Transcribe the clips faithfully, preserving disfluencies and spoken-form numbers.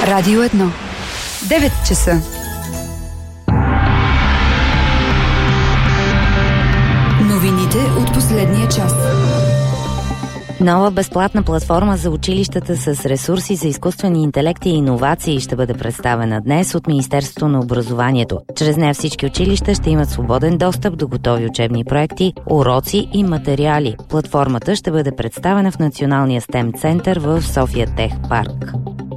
Радио едно. девет часа. Новините от последния час. Нова безплатна платформа за училищата с ресурси за изкуствени интелекти и иновации ще бъде представена днес от Министерството на образованието. Чрез нея всички училища ще имат свободен достъп до готови учебни проекти, уроци и материали. Платформата ще бъде представена в Националния стем център в София Тех Парк.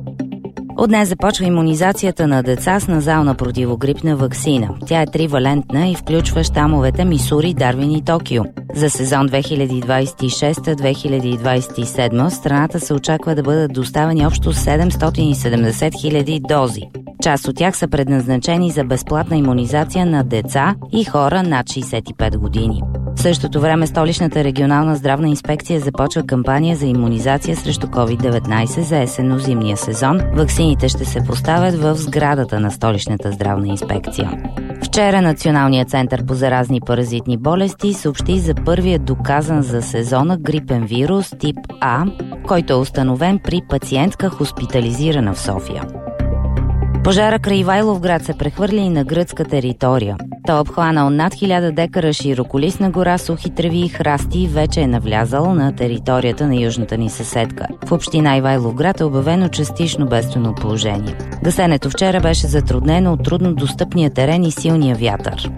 От днес започва имунизацията на деца с назална противогрипна ваксина. Тя е тривалентна и включва щамовете Мисури, Дарвин и Токио. За сезон две хиляди двадесет и шеста - две хиляди двадесет и седма в страната се очаква да бъдат доставени общо седемстотин и седемдесет хиляди дози. Част от тях са предназначени за безплатна имунизация на деца и хора над шейсет и пет години. В същото време Столичната регионална здравна инспекция започва кампания за имунизация срещу ковид деветнадесет за есенно-зимния сезон. Ваксините ще се поставят в сградата на Столичната здравна инспекция. Вчера Националният център по заразни паразитни болести съобщи за първия доказан за сезона грипен вирус тип А, който е установен при пациентка хоспитализирана в София. Пожара край Ивайловград се прехвърли и на гръцка територия. Той е обхванал над хиляда декара широколистна гора, сухи треви и храсти и вече е навлязал на територията на южната ни съседка. В община Ивайловград е обявено частично бедствено положение. Гасенето вчера беше затруднено от трудно достъпния терен и силния вятър.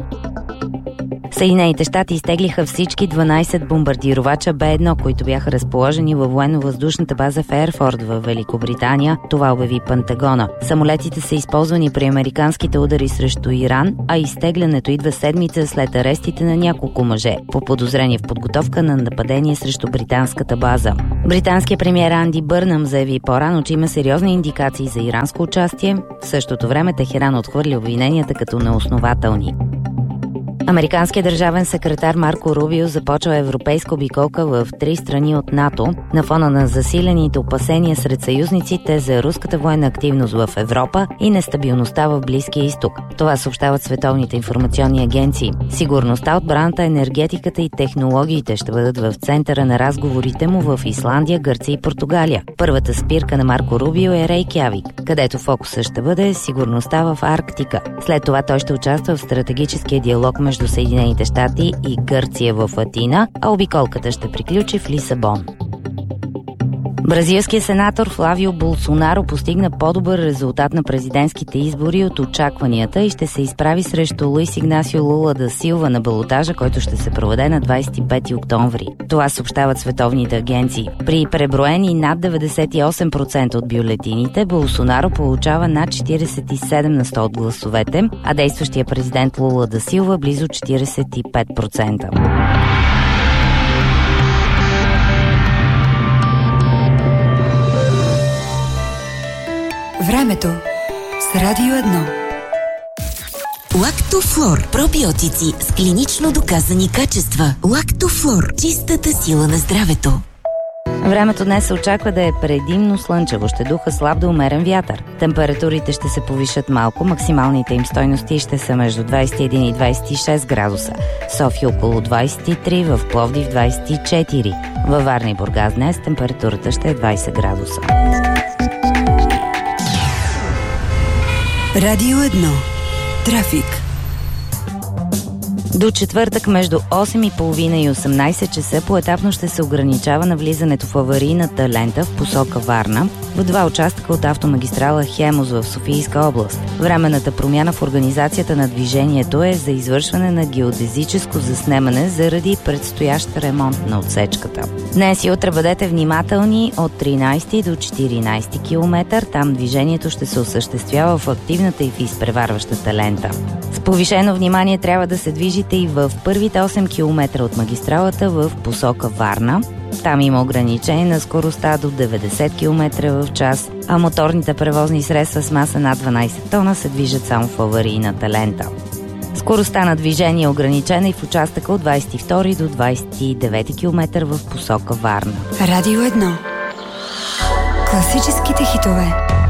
Съединените щати изтеглиха всички дванадесет бомбардировача Б едно, които бяха разположени във военно-въздушната база в Ерфорд в Великобритания. Това обяви Пентагона. Самолетите са използвани при американските удари срещу Иран, а изтеглянето идва седмица след арестите на няколко мъже по подозрение в подготовка на нападение срещу британската база. Британският премиер Анди Бърнъм заяви по-рано, че има сериозни индикации за иранско участие. В същото време Техеран отхвърли обвиненията като неоснователни. Американският държавен секретар Марко Рубио започва европейска обиколка в три страни от НАТО на фона на засилените опасения сред съюзниците за руската военна активност в Европа и нестабилността в Близкия изток. Това съобщават световните информационни агенции. Сигурността, отбраната, енергетиката и технологиите ще бъдат в центъра на разговорите му в Исландия, Гърция и Португалия. Първата спирка на Марко Рубио е Рейкявик, където фокусът ще бъде сигурността в Арктика. След това той ще участва в стратегическия диалог между Съединените щати и Гърция в Атина, а обиколката ще приключи в Лисабон. Бразилският сенатор Флавио Болсонаро постигна по-добър резултат на президентските избори от очакванията и ще се изправи срещу Луис Игнасио Лула да Силва на балотажа, който ще се проведе на двадесет и пети октомври. Това съобщават световните агенции. При преброени над деветдесет и осем процента от бюлетините, Болсонаро получава над четиридесет и седем на сто от гласовете, а действащия президент Лула да Силва близо четиридесет и пет процента. Времето с Радио едно. Лактофлор. Пробиотици с клинично доказани качества. Лактофлор. Чистата сила на здравето. Времето днес се очаква да е предимно слънчево. Ще духа слаб до умерен вятър. Температурите ще се повишат малко. Максималните им стойности ще са между двадесет и един и двадесет и шест градуса. В София около двадесет и три, в Пловдив двадесет и четири. Във Варна и Бургас днес температурата ще е двадесет градуса. Радио едно. Трафик. До четвъртък между осем и половина и осемнадесет часа поетапно ще се ограничава навлизането в аварийната лента в посока Варна в два участъка от автомагистрала Хемус в Софийска област. Временната промяна в организацията на движението е за извършване на геодезическо заснемане заради предстоящ ремонт на отсечката. Днес и утре бъдете внимателни от тринадесети до четиринадесети километър. Там движението ще се осъществява в активната и в изпреварващата лента. С повишено внимание трябва да се движите и в първите осем километра от магистралата в посока Варна. Там има ограничение на скоростта до деветдесет километра в час, а моторните превозни средства с маса над дванадесет тона се движат само в аварийната лента. Скоростта на движение е ограничена и в участъка от двадесет и втори до двадесет и девети километър в посока Варна. Радио едно. Класическите хитове.